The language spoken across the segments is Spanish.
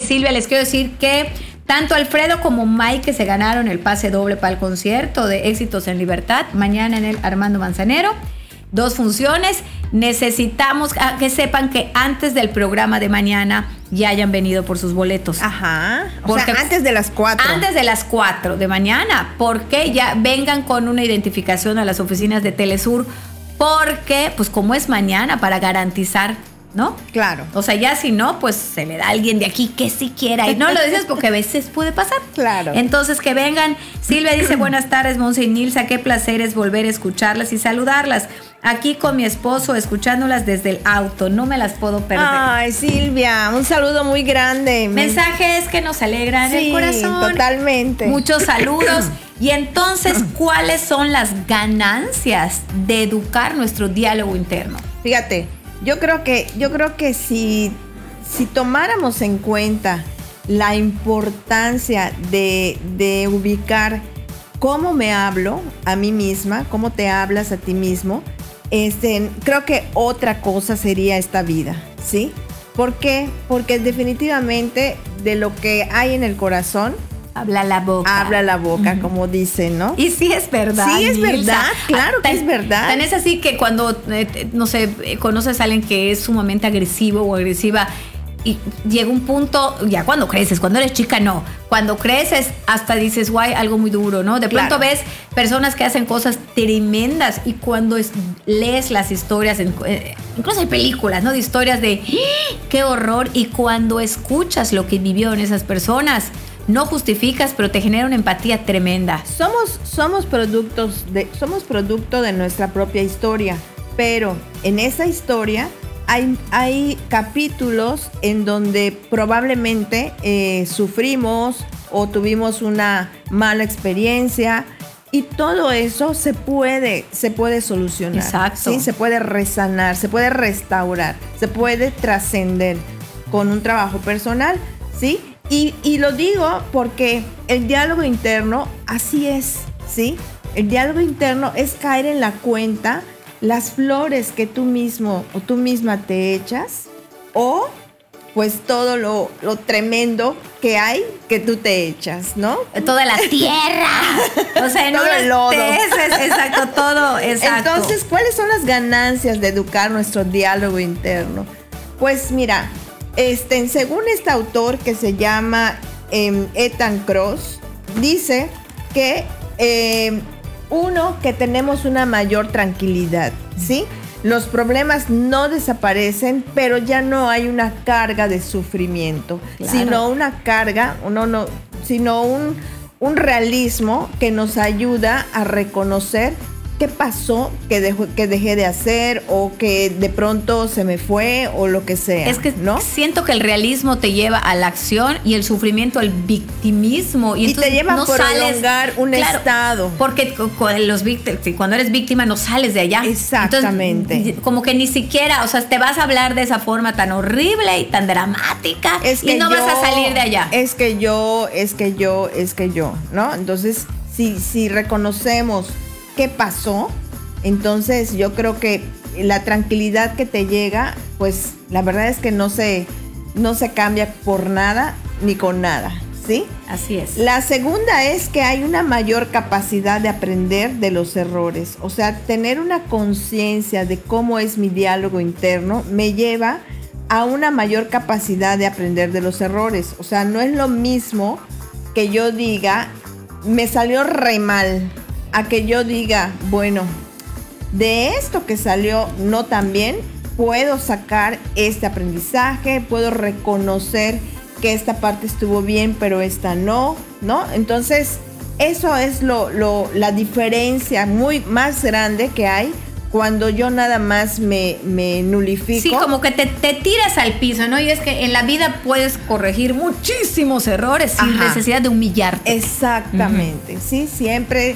Silvia, les quiero decir que tanto Alfredo como Mike, que se ganaron el pase doble para el concierto de Éxitos en Libertad, mañana en el Armando Manzanero, 2 funciones. Necesitamos que sepan que antes del programa de mañana ya hayan venido por sus boletos. Ajá. O sea, antes de las 4. Antes de las 4 de mañana, porque ya vengan con una identificación a las oficinas de Telesur, porque, pues como es mañana, para garantizar, ¿no? Claro. O sea, ya si no, pues se le da a alguien de aquí que sí quiera. Y no lo dices porque a veces puede pasar. Claro. Entonces, que vengan. Silvia dice, buenas tardes, Monse y Nilsa. Qué placer es volver a escucharlas y saludarlas. Aquí con mi esposo, escuchándolas desde el auto. No me las puedo perder. Ay, Silvia, un saludo muy grande. Mensajes que nos alegran el corazón. Totalmente. Muchos saludos. Y entonces, ¿cuáles son las ganancias de educar nuestro diálogo interno? Fíjate, yo creo que si tomáramos en cuenta la importancia de ubicar cómo me hablo a mí misma, cómo te hablas a ti mismo, creo que otra cosa sería esta vida, ¿sí? ¿Por qué? Porque definitivamente de lo que hay en el corazón, habla la boca. Habla la boca, como dicen, ¿no? Y sí es verdad. Sí es verdad, claro que es verdad. Tan es así que cuando, no sé, conoces a alguien que es sumamente agresivo o agresiva y llega un punto, ya cuando creces, cuando eres chica no, cuando creces hasta dices, guay, algo muy duro, ¿no? De pronto ves personas que hacen cosas tremendas y cuando lees las historias, incluso hay películas, ¿no? De historias de qué horror, y cuando escuchas lo que vivieron esas personas, no justificas, pero te genera una empatía tremenda. Somos producto de nuestra propia historia, pero en esa historia hay capítulos en donde probablemente sufrimos o tuvimos una mala experiencia, y todo eso se puede solucionar. Exacto. ¿Sí? Se puede resanar, se puede restaurar, se puede trascender con un trabajo personal, ¿sí? Y lo digo porque el diálogo interno así es, ¿sí? El diálogo interno es caer en la cuenta las flores que tú mismo o tú misma te echas, o pues todo lo tremendo que hay que tú te echas, ¿no? Toda la tierra. O sea, todo el lodo. Exacto, todo, exacto. Entonces, ¿cuáles son las ganancias de educar nuestro diálogo interno? Pues mira, según este autor que se llama Ethan Kross, dice que que tenemos una mayor tranquilidad, ¿sí? Los problemas no desaparecen, pero ya no hay una carga de sufrimiento, claro, sino una carga, sino un realismo que nos ayuda a reconocer qué pasó, que dejé de hacer, o que de pronto se me fue, o lo que sea. Es que, ¿no? Siento que el realismo te lleva a la acción y el sufrimiento al victimismo. Y te lleva a prolongar un estado. Porque cuando eres víctima no sales de allá. Exactamente. Entonces, como que ni siquiera, o sea, te vas a hablar de esa forma tan horrible y tan dramática, y no vas a salir de allá. Es que yo, ¿no? Entonces, si reconocemos qué pasó, entonces yo creo que la tranquilidad que te llega, pues la verdad es que no se cambia por nada ni con nada, ¿sí? Así es. La segunda es que hay una mayor capacidad de aprender de los errores. O sea, tener una conciencia de cómo es mi diálogo interno me lleva a una mayor capacidad de aprender de los errores. O sea, no es lo mismo que yo diga, me salió re mal, a que yo diga, bueno, de esto que salió no tan bien, puedo sacar este aprendizaje, puedo reconocer que esta parte estuvo bien, pero esta no, ¿no? Entonces, eso es la diferencia muy más grande que hay cuando yo nada más me nulifico. Sí, como que te tiras al piso, ¿no? Y es que en la vida puedes corregir muchísimos errores sin necesidad de humillarte. Exactamente, sí, siempre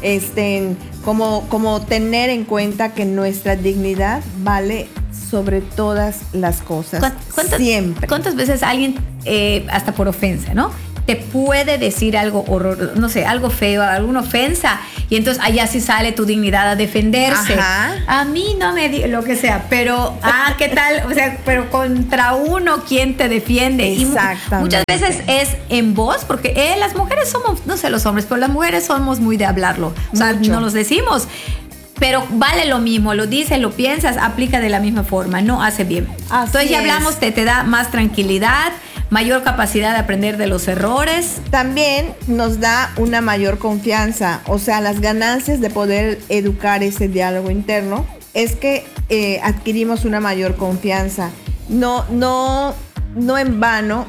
como tener en cuenta que nuestra dignidad vale sobre todas las cosas. Siempre. ¿Cuántas veces alguien, hasta por ofensa, ¿no? te puede decir algo horror, no sé, algo feo, alguna ofensa, y entonces allá sí sale tu dignidad a defenderse. Ajá. A mí no me lo que sea, pero ¿qué tal? O sea, pero contra uno, ¿quién te defiende? Exactamente. Y muchas veces es en voz, porque las mujeres somos, no sé los hombres, pero las mujeres somos muy de hablarlo. O sea, no los decimos. Pero vale lo mismo, lo dices, lo piensas, aplica de la misma forma, no hace bien. Entonces ya hablamos, te da más tranquilidad, mayor capacidad de aprender de los errores. También nos da una mayor confianza, o sea, las ganancias de poder educar ese diálogo interno es que adquirimos una mayor confianza. No en vano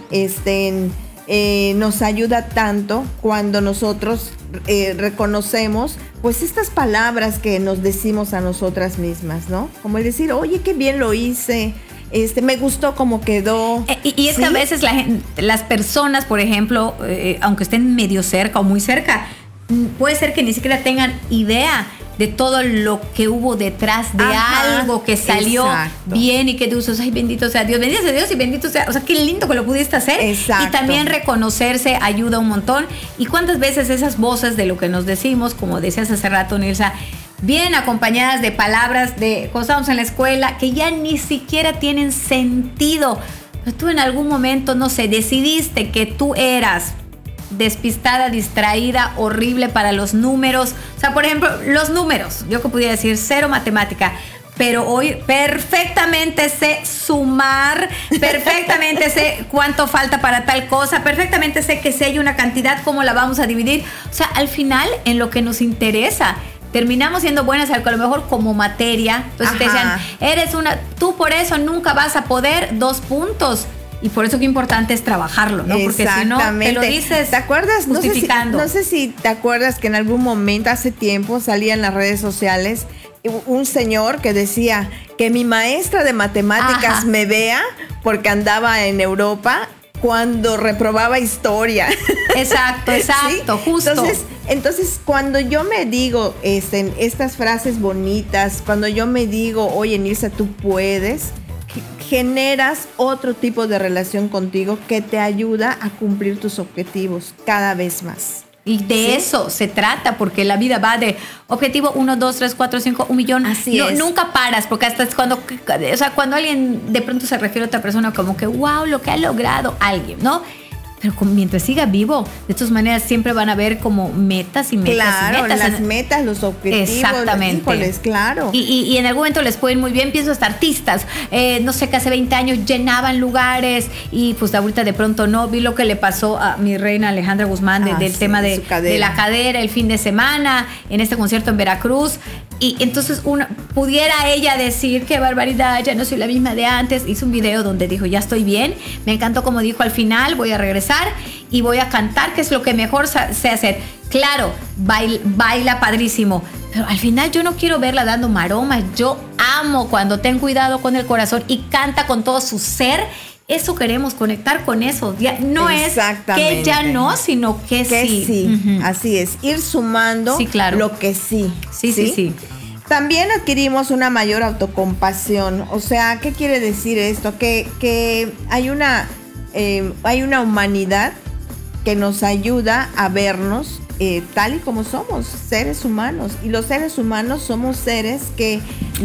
nos ayuda tanto cuando nosotros reconocemos pues estas palabras que nos decimos a nosotras mismas, ¿no? Como el decir, oye, qué bien lo hice, me gustó cómo quedó. Y es que a veces las personas, por ejemplo, aunque estén medio cerca o muy cerca, puede ser que ni siquiera tengan idea de todo lo que hubo detrás de algo que salió bien y que tú dices, ay, bendito sea Dios y bendito sea, o sea, qué lindo que lo pudiste hacer. Exacto. Y también reconocerse ayuda un montón. Y cuántas veces esas voces de lo que nos decimos, como decías hace rato, Nilsa, vienen acompañadas de palabras de cuando estábamos en la escuela que ya ni siquiera tienen sentido. Pero tú en algún momento, no sé, decidiste que tú eras despistada, distraída, horrible para los números. O sea, por ejemplo, los números. Yo que pudiera decir cero matemática, pero hoy perfectamente sé sumar, perfectamente sé cuánto falta para tal cosa, perfectamente sé que si hay una cantidad, cómo la vamos a dividir. O sea, al final, en lo que nos interesa, terminamos siendo buenas a lo mejor como materia. Entonces te decían, tú por eso nunca vas a poder 2 puntos. Y por eso qué importante es trabajarlo, ¿no? Porque si no, te lo dices. ¿Te acuerdas? Justificando. No sé si te acuerdas que en algún momento, hace tiempo, salía en las redes sociales un señor que decía que mi maestra de matemáticas me vea porque andaba en Europa cuando reprobaba historia. Exacto, ¿sí? Justo. Entonces, cuando yo me digo estas frases bonitas, cuando yo me digo, oye, Nilsa, tú puedes, generas otro tipo de relación contigo que te ayuda a cumplir tus objetivos cada vez más. Y de eso se trata, porque la vida va de objetivo 1, 2, 3, 4, 5, 1 millón. Así es. Nunca paras, porque hasta cuando alguien de pronto se refiere a otra persona como que, wow, lo que ha logrado alguien, ¿no? Pero mientras siga vivo, de todas maneras siempre van a haber como metas y metas. Claro, y metas. Las metas, los objetivos. Exactamente. Híjoles, claro. Y en algún momento les puede ir muy bien. Pienso hasta artistas, no sé, que hace 20 años llenaban lugares y pues ahorita de pronto no. Vi lo que le pasó a mi reina Alejandra Guzmán del tema de la cadera el fin de semana en este concierto en Veracruz. Y entonces pudiera ella decir, qué barbaridad, ya no soy la misma de antes. Hizo un video donde dijo, ya estoy bien. Me encantó como dijo al final, voy a regresar y voy a cantar, que es lo que mejor sé hacer. Claro, baila padrísimo, pero al final yo no quiero verla dando maromas. Yo amo cuando ten cuidado con el corazón y canta con todo su ser. Eso queremos, conectar con eso. Ya, no es que ya no, sino que sí. Sí. Así es, ir sumando lo que sí. Sí. También adquirimos una mayor autocompasión. O sea, ¿qué quiere decir esto? Que hay una humanidad que nos ayuda a vernos tal y como somos, seres humanos. Y los seres humanos somos seres que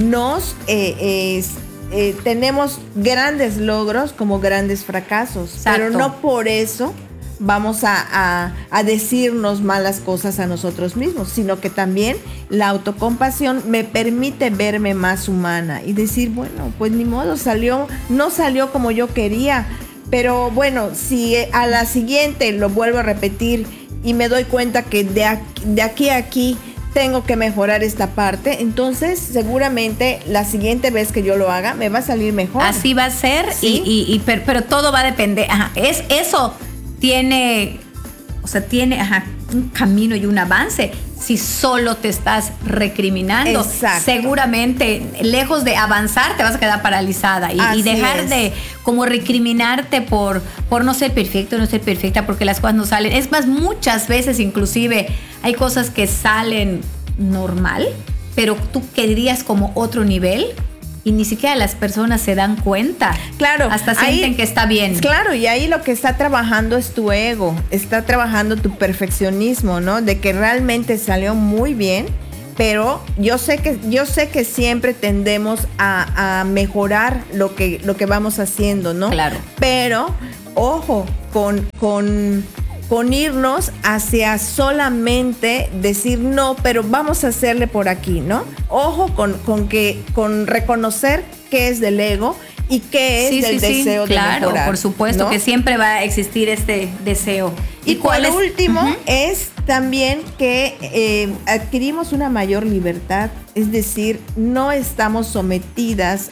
tenemos grandes logros como grandes fracasos. Exacto. Pero no por eso vamos a decirnos malas cosas a nosotros mismos, sino que también la autocompasión me permite verme más humana y decir, bueno, pues ni modo, no salió como yo quería, pero bueno, si a la siguiente lo vuelvo a repetir y me doy cuenta que de aquí a aquí tengo que mejorar esta parte, entonces seguramente la siguiente vez que yo lo haga me va a salir mejor. Así va a ser, ¿sí? pero todo va a depender. Eso tiene un camino y un avance. Si solo te estás recriminando, seguramente lejos de avanzar te vas a quedar paralizada y dejar de como recriminarte por no ser perfecto, no ser perfecta, porque las cosas no salen. Es más, muchas veces inclusive hay cosas que salen normal, pero tú querías como otro nivel y ni siquiera las personas se dan cuenta. Claro. Hasta sienten que está bien. Claro, y ahí lo que está trabajando es tu ego, está trabajando tu perfeccionismo, ¿no? De que realmente salió muy bien, pero yo sé que siempre tendemos a mejorar lo que vamos haciendo, ¿no? Claro. Pero, ojo, con irnos hacia solamente decir no, pero vamos a hacerle por aquí, ¿no? Ojo con reconocer qué es del ego y qué es del deseo de mejorar. Claro, por supuesto, ¿no? Que siempre va a existir este deseo. Y por último, es también que adquirimos una mayor libertad, es decir, no estamos sometidas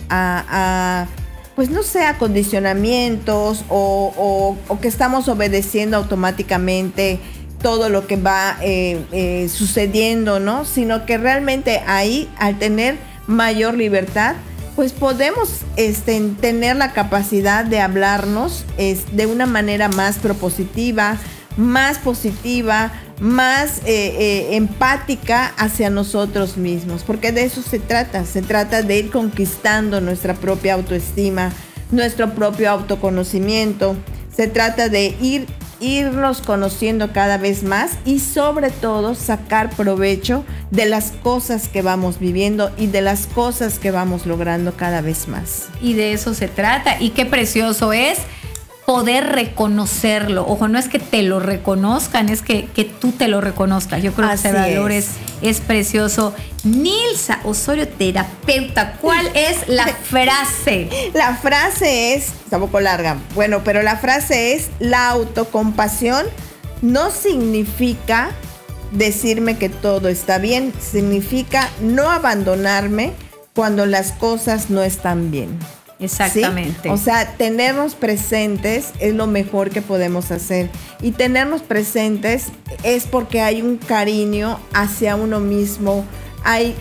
pues no sé, a condicionamientos o que estamos obedeciendo automáticamente todo lo que va sucediendo, ¿no? Sino que realmente ahí, al tener mayor libertad, pues podemos tener la capacidad de hablarnos de una manera más propositiva, más positiva, más empática hacia nosotros mismos, porque de eso se trata de ir conquistando nuestra propia autoestima, nuestro propio autoconocimiento, se trata de irnos conociendo cada vez más y sobre todo sacar provecho de las cosas que vamos viviendo y de las cosas que vamos logrando cada vez más. Y de eso se trata, y qué precioso es poder reconocerlo. Ojo, no es que te lo reconozcan, es que tú te lo reconozcas. Yo creo que ese valor es precioso. Nilsa Osorio, terapeuta, ¿cuál es la frase? La frase es, está un poco larga, bueno, pero la frase es: la autocompasión no significa decirme que todo está bien, significa no abandonarme cuando las cosas no están bien. Exactamente. ¿Sí? O sea, tenernos presentes es lo mejor que podemos hacer. Y tenernos presentes es porque hay un cariño hacia uno mismo, hay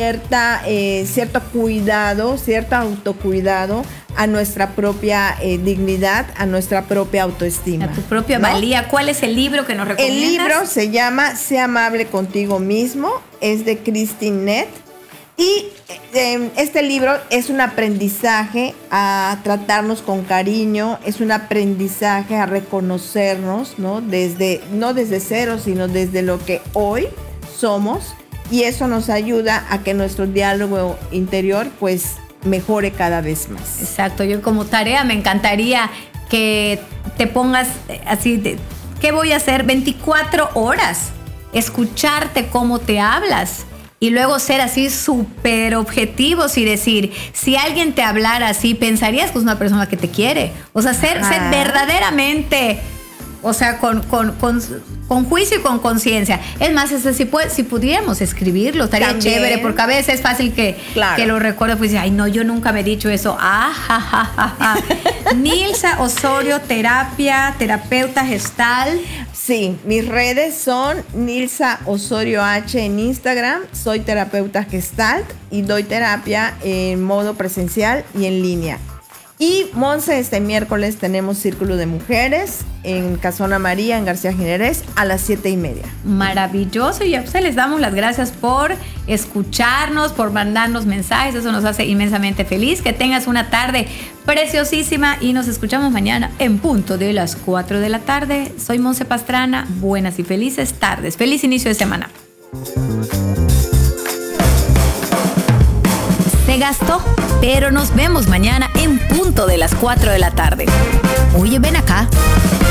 cierto cuidado, cierto autocuidado a nuestra propia dignidad, a nuestra propia autoestima. A tu propia valía. ¿Cuál es el libro que nos recomiendas? El libro se llama Sé amable contigo mismo, es de Christine Neff. Y este libro es un aprendizaje a tratarnos con cariño, es un aprendizaje a reconocernos, ¿no? No desde cero, sino desde lo que hoy somos, y eso nos ayuda a que nuestro diálogo interior pues mejore cada vez más. Exacto, yo como tarea me encantaría que te pongas así de, ¿qué voy a hacer? 24 horas, escucharte cómo te hablas. Y luego ser así súper objetivos y decir, si alguien te hablara así, pensarías que es una persona que te quiere. O sea, ser verdaderamente, o sea, con juicio y con conciencia. Es más, si pudiéramos escribirlo, estaría también chévere, porque a veces es fácil que lo recuerde, pues, ay, no, yo nunca me he dicho eso. Nilsa Osorio, terapeuta gestal. Sí, mis redes son Nilsa Osorio H en Instagram, soy terapeuta gestalt y doy terapia en modo presencial y en línea. Y Monse, este miércoles tenemos Círculo de Mujeres en Casona María, en García Jiménez, a las 7:30. Maravilloso, y a ustedes les damos las gracias por escucharnos, por mandarnos mensajes, eso nos hace inmensamente feliz. Que tengas una tarde preciosísima y nos escuchamos mañana en punto de las 4 de la tarde. Soy Monse Pastrana, buenas y felices tardes, feliz inicio de semana. Se gastó, pero nos vemos mañana en punto de las 4 de la tarde. Oye, ven acá.